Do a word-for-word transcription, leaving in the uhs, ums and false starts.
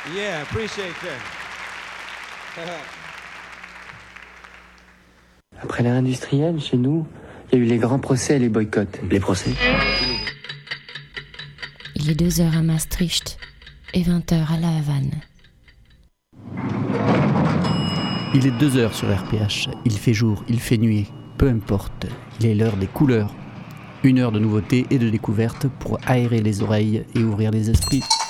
Yeah, appreciate that. Après l'ère industrielle, chez nous, il y a eu les grands procès et les boycotts. Les procès ? Il est deux heures à Maastricht et vingt heures à La Havane. Il est deux heures sur R P H. Il fait jour, il fait nuit. Peu importe. Il est l'heure des couleurs. Une heure de nouveautés et de découvertes pour aérer les oreilles et ouvrir les esprits.